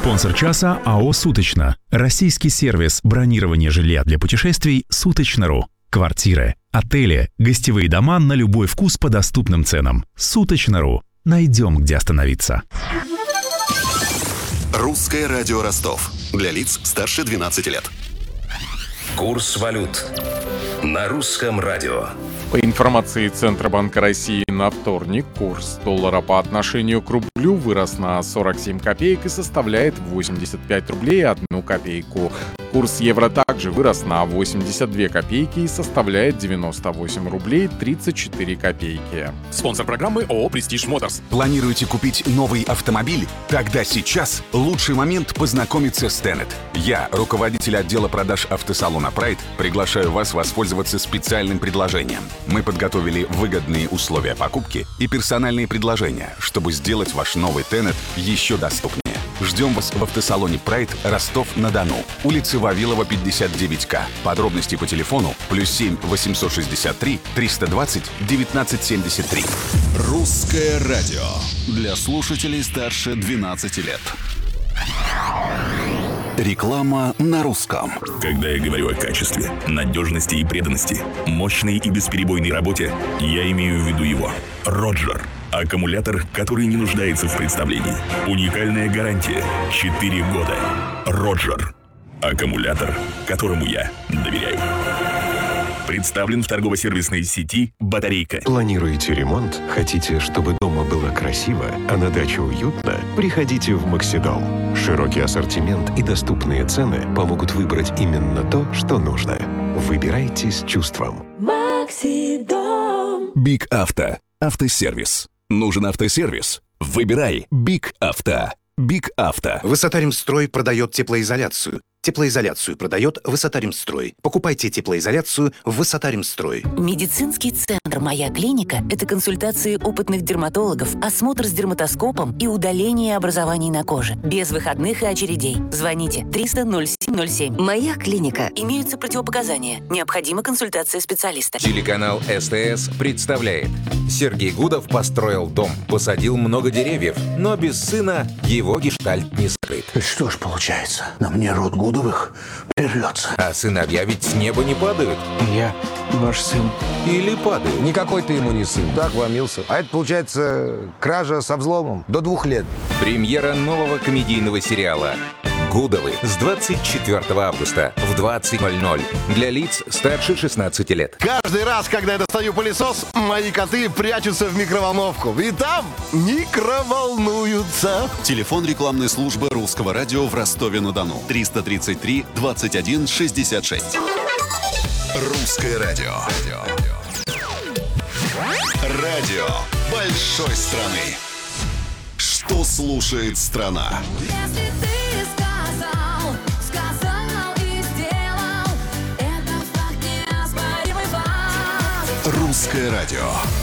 Спонсор часа АО «Суточно». Российский сервис бронирования жилья для путешествий «Суточно.ру». Квартиры, отели, гостевые дома на любой вкус по доступным ценам. «Суточно.ру». Найдем, где остановиться. Русское радио Ростов. Для лиц старше 12 лет. Курс валют на русском радио. По информации Центробанка России на вторник, курс доллара по отношению к рублю вырос на 47 копеек и составляет 85 рублей 1 копейку. Курс евро также вырос на 82 копейки и составляет 98 рублей 34 копейки. Спонсор программы ООО «Престиж Моторс». Планируете купить новый автомобиль? Тогда сейчас лучший момент познакомиться с Tenet. Я, руководитель отдела продаж автосалона Pride, приглашаю вас воспользоваться специальным предложением. Мы подготовили выгодные условия покупки и персональные предложения, чтобы сделать ваш новый Tenet еще доступнее. Ждем вас в автосалоне Pride, Ростов-на-Дону. Улица Вавилова, 59К. Подробности по телефону +7 863 320 1973. Русское радио. Для слушателей старше 12 лет. Реклама на русском. Когда я говорю о качестве, надежности и преданности, мощной и бесперебойной работе, я имею в виду его. Роджер. Аккумулятор, который не нуждается в представлении. Уникальная гарантия. 4 года. Роджер. Аккумулятор, которому я доверяю. Представлен в торгово-сервисной сети «Батарейка». Планируете ремонт? Хотите, чтобы дома было красиво, а на даче уютно? Приходите в Максидом. Широкий ассортимент и доступные цены помогут выбрать именно то, что нужно. Выбирайте с чувством. Максидом. Биг Авто. Автосервис. Нужен автосервис? Выбирай Биг Авто. Биг Авто. Высотаримстрой продает теплоизоляцию. Теплоизоляцию продает Высотаримстрой. Покупайте теплоизоляцию в Высотаримстрой. Медицинский центр «Моя клиника» — это консультации опытных дерматологов, осмотр с дерматоскопом и удаление образований на коже. Без выходных и очередей. Звоните 300-07-07. «Моя клиника». Имеются противопоказания. Необходима консультация специалиста. Телеканал СТС представляет. Сергей Гудов построил дом, посадил много деревьев, но без сына его гештальт не скрыт. Что ж получается, на мне род Гудовых прервется. А сыновья ведь с неба не падают. Я ваш сын. Или падают. Никакой ты ему не сын. Так вломился. А это, получается, кража со взломом до 2 лет. Премьера нового комедийного сериала «Гудовы» с 24 августа в 20:00 для лиц старше 16 лет. Каждый раз, когда я достаю пылесос, мои коты прячутся в микроволновку. И там микроволнуются. Телефон рекламной службы Русского радио в Ростове-на-Дону. 333 21 66. Русское радио. Радио большой страны. Что слушает страна? Если ты сказал и сделал, это факт, неоспоримый факт. Русское радио.